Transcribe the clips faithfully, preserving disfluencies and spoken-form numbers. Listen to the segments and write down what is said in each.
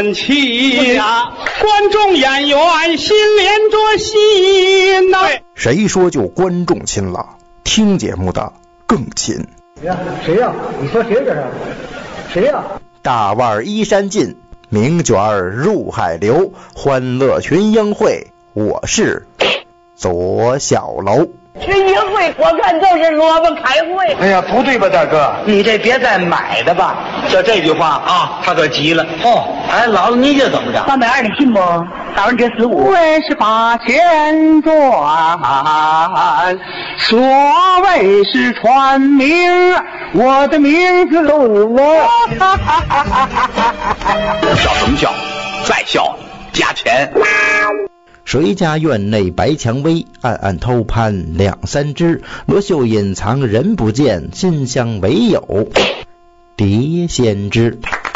起呀，观众演员心连着心呐、啊。 谁说就观众亲了？听节目的更亲。 呀，谁呀？你说谁这是？谁呀？ 大腕依山尽，名卷入海流，欢乐群英会，我是左小楼。 群英会我看都是萝卜开会。 哎呀，不对吧，大哥？你这别再买的吧。 就这句话啊，他可急了。 哦， 哎，姥姥你这怎么着？ 三百二，你信不？打完这十五。 五十八千转，所谓是传名，我的名字我。 笑什么笑？再笑加钱。 谁家院内白蔷薇，暗暗偷攀两三枝。罗袖隐藏人不见，馨香唯有蝶仙知。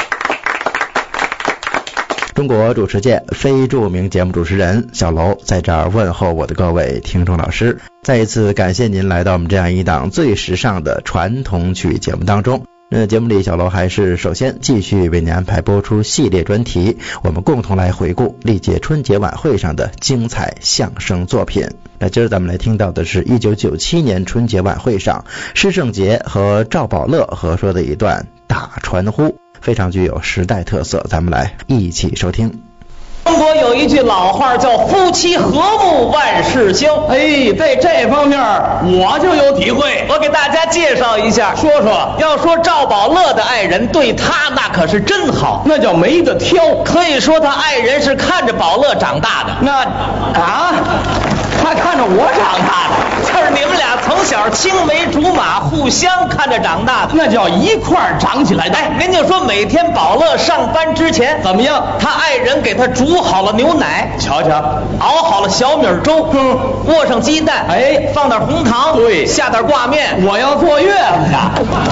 中国主持界非著名节目主持人小楼在这儿问候我的各位听众老师，再一次感谢您来到我们这样一档最时尚的传统曲节目当中。那节目里小楼还是首先继续为您安排播出系列专题，我们共同来回顾历届春节晚会上的精彩相声作品。那今儿咱们来听到的是一九九七年春节晚会上施圣杰和赵宝乐合说的一段大传呼，非常具有时代特色，咱们来一起收听。 中国有一句老话叫夫妻和睦万事兴，哎，在这方面我就有体会。我给大家介绍一下，说说。要说赵宝乐的爱人对他那可是真好，那叫没得挑。可以说他爱人是看着宝乐长大的。那啊，他看着我长大的，就是你们俩从小青梅竹马，互相看着长大的，那叫一块儿长起来的。哎，您就说每天宝乐上班之前怎么样？他爱人给他煮好了牛奶，瞧瞧，熬好了小米粥，嗯，握上鸡蛋，哎，放点红糖，对，下点挂面。我要坐月子呀。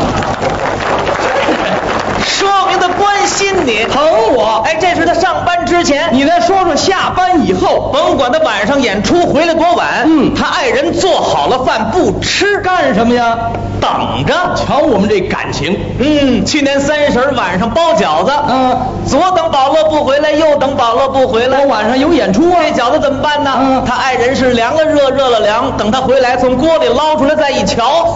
说明他关心你，疼我。哎，这是他上班之前。你再说说下班以后，甭管他晚上演出回来多晚，嗯，他爱人做好了饭不吃，干什么呀？等着。瞧我们这感情。嗯，去年三十晚上包饺子，嗯，左等宝乐不回来，右等宝乐不回来。我晚上有演出啊，这饺子怎么办呢？嗯，他爱人是凉了热，热了凉，等他回来从锅里捞出来再一瞧。